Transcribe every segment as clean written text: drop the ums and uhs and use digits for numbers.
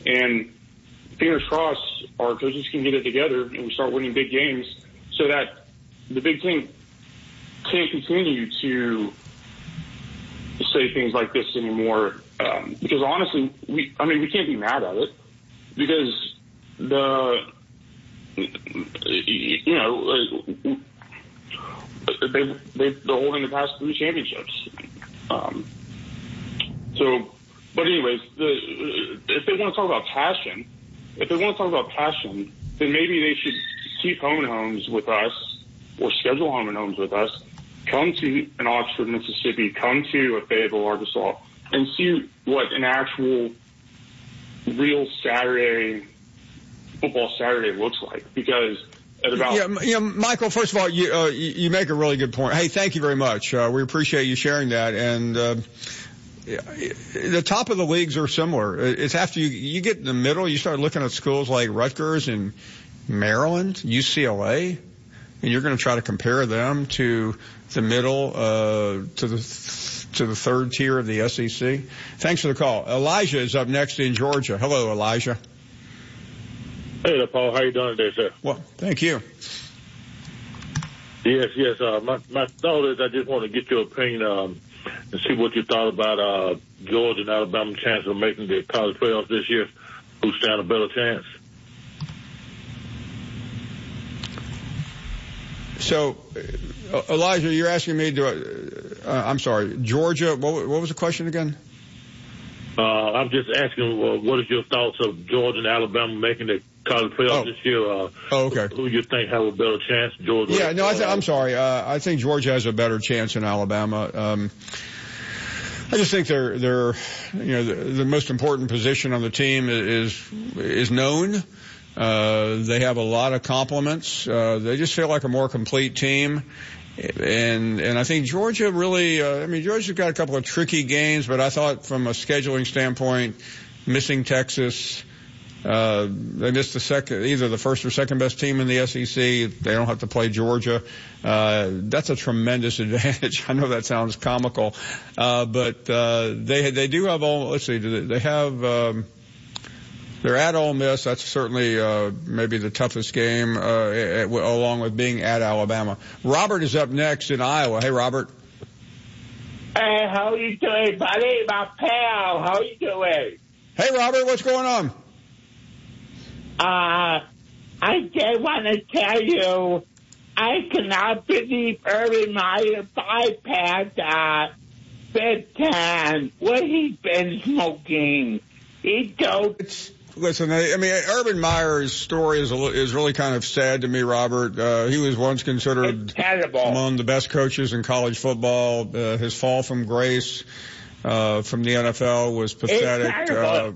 And fingers crossed, our coaches can get it together and we start winning big games so that the Big Ten can't continue to say things like this anymore. Because honestly, we can't be mad at it because they're holding the past 3 championships. But anyways, if they want to talk about passion, then maybe they should keep home and homes with us or schedule home and homes with us. Come to an Oxford, Mississippi, come to a Fayetteville, Arkansas, and see what an actual real football Saturday looks like. Because at about Michael, first of all, you make a really good point. Hey, thank you very much. We appreciate you sharing that. And the top of the leagues are similar. It's after you get in the middle, you start looking at schools like Rutgers and Maryland, UCLA, and you're going to try to compare them to the middle, to the third tier of the SEC. Thanks for the call. Elijah is up next in Georgia. Hello, Elijah. Hey there, Paul. How you doing today, sir? Well, thank you. Yes. My thought is I just want to get your opinion and see what you thought about Georgia and Alabama's chance of making the college playoffs this year. Who stand a better chance? So, Elijah, you're asking me I'm sorry, Georgia, what was the question again? I'm just asking, what is your thoughts of Georgia and Alabama making the college playoffs this year? Okay. Who you think have a better chance, Georgia? Yeah, no, I'm sorry. I think Georgia has a better chance than Alabama. I just think they're the most important position on the team is known. They have a lot of compliments. They just feel like a more complete team. And I think Georgia really, Georgia's got a couple of tricky games, but I thought from a scheduling standpoint, missing Texas, they missed either the first or second best team in the SEC. They don't have to play Georgia. That's a tremendous advantage. I know that sounds comical. But they do have they have, they're at Ole Miss. That's certainly maybe the toughest game, along with being at Alabama. Robert is up next in Iowa. Hey, Robert. Hey, how you doing, buddy? My pal, how you doing? Hey, Robert, what's going on? I just want to tell you, I cannot believe Urban Meyer bypassed Big Ten. What he's been smoking. He don't. Listen, Urban Meyer's story is really kind of sad to me, Robert. He was once considered among the best coaches in college football. His fall from grace from the NFL was pathetic.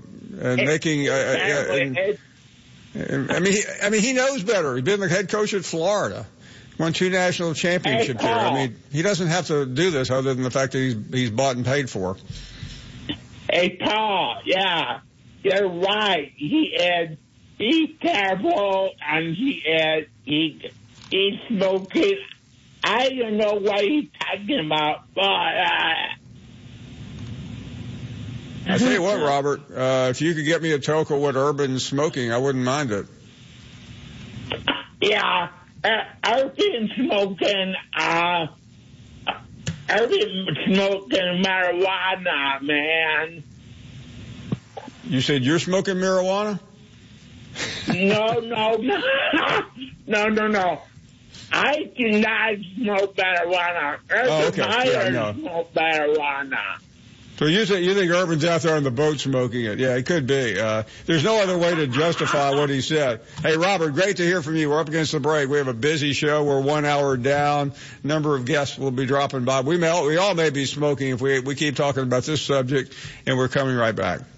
He knows better. He's been the head coach at Florida. Won 2 national championships here. He doesn't have to do this other than the fact that he's bought and paid for. Hey, Paul, yeah. You're right. He's terrible, and he's smoking. I don't know what he's talking about, but I tell you what, Robert, if you could get me a toke of what Urban's smoking, I wouldn't mind it. Yeah, Urban's smoking marijuana, man. You said you're smoking marijuana? No. I do not smoke marijuana. Urban smoke marijuana. So you think Urban's out there on the boat smoking it? Yeah, it could be. There's no other way to justify what he said. Hey, Robert, great to hear from you. We're up against the break. We have a busy show. We're 1 hour down. Number of guests will be dropping by. We all may be smoking if we keep talking about this subject, and we're coming right back.